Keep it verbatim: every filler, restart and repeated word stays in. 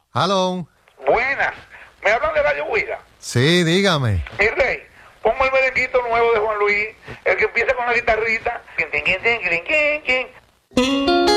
Aló. Buenas. ¿Me hablan de Radio Huida? Sí, dígame. Mi rey, pongo el merenguito nuevo de Juan Luis, el que empieza con la guitarrita.